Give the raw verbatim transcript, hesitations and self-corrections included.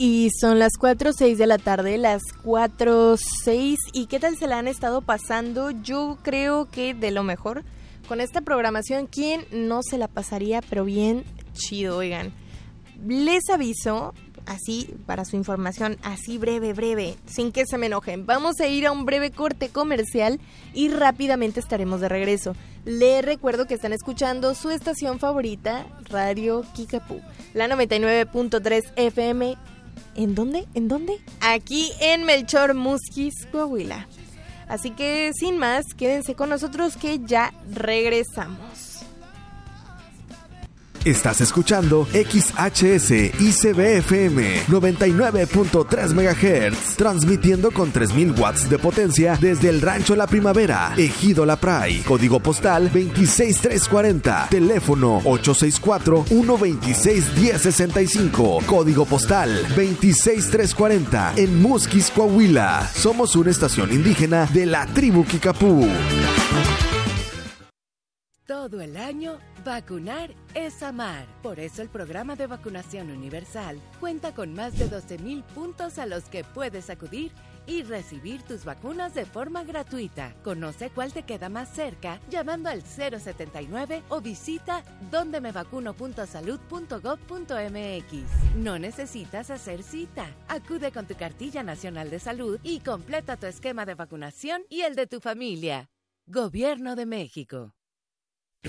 Y son las cuatro seis de la tarde, las cuatro seis. ¿Y qué tal se la han estado pasando? Yo creo que de lo mejor con esta programación. ¿Quién no se la pasaría, pero bien chido? Oigan, les aviso, así para su información, así breve, breve, sin que se me enojen. Vamos a ir a un breve corte comercial y rápidamente estaremos de regreso. Les recuerdo que están escuchando su estación favorita, Radio Kickapoo, la noventa y nueve punto tres F M. ¿En dónde? ¿En dónde? Aquí en Melchor, Musquis, Coahuila. Así que sin más, quédense con nosotros que ya regresamos. Estás escuchando X H S I C B F M noventa y nueve punto tres megahertz, transmitiendo con tres mil watts de potencia desde el Rancho La Primavera, Ejido La Pray, código postal veintiséis mil trescientos cuarenta, teléfono ocho seis cuatro, uno dos seis, uno cero seis cinco, código postal veintiséis mil trescientos cuarenta, en Musquis, Coahuila. Somos una estación indígena de la tribu Kickapoo. Todo el año, vacunar es amar. Por eso el programa de vacunación universal cuenta con más de doce mil puntos a los que puedes acudir y recibir tus vacunas de forma gratuita. Conoce cuál te queda más cerca llamando al cero setenta y nueve o visita donde me vacuno punto salud punto gob punto m x. No necesitas hacer cita. Acude con tu cartilla nacional de salud y completa tu esquema de vacunación y el de tu familia. Gobierno de México.